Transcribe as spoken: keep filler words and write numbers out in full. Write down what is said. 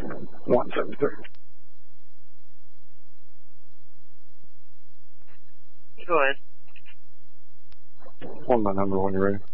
one seven three. Go ahead. One my number when you're ready.